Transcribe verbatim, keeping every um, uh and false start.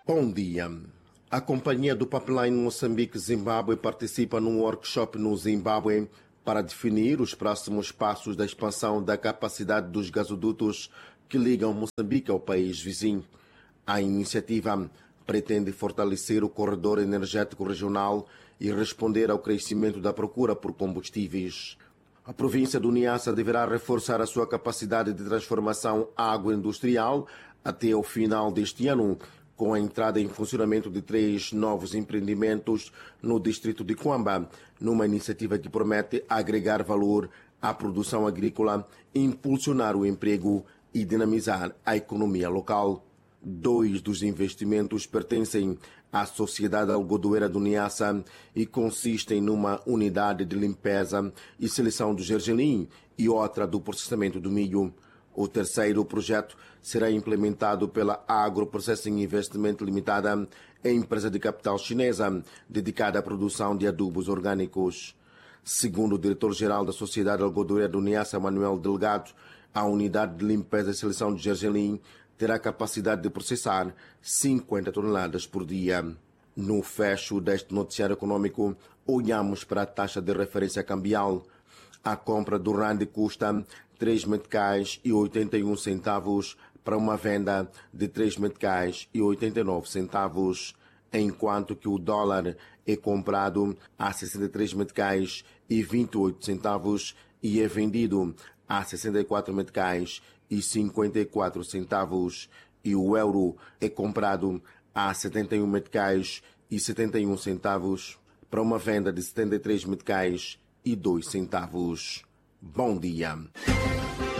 Bom dia. A Companhia do Pipeline Moçambique-Zimbábue participa num workshop no Zimbábue para definir os próximos passos da expansão da capacidade dos gasodutos que ligam Moçambique ao país vizinho. A iniciativa pretende fortalecer o corredor energético regional e responder ao crescimento da procura por combustíveis. A província do Niassa deverá reforçar a sua capacidade de transformação agroindustrial até o final deste ano, com a entrada em funcionamento de três novos empreendimentos no distrito de Cuamba, numa iniciativa que promete agregar valor à produção agrícola, impulsionar o emprego e dinamizar a economia local. Dois dos investimentos pertencem à Sociedade Algodoeira do Niassa e consistem numa unidade de limpeza e seleção do gergelim e outra do processamento do milho. O terceiro projeto será implementado pela Agro-Processing Investment Limitada, empresa de capital chinesa dedicada à produção de adubos orgânicos. Segundo o diretor-geral da Sociedade Algodoeira do Niassa, Manuel Delgado, a unidade de limpeza e seleção de gergelim terá capacidade de processar cinquenta toneladas por dia. No fecho deste noticiário econômico, olhamos para a taxa de referência cambial. A compra do rand custa três meticais e oitenta e um centavos para uma venda de três meticais e oitenta e nove centavos, enquanto que o dólar é comprado a sessenta e três meticais e vinte e oito centavos e é vendido a sessenta e quatro meticais e cinquenta e quatro centavos, e o euro é comprado a setenta e um meticais e setenta e um centavos para uma venda de setenta e três meticais e dois centavos. Bom dia.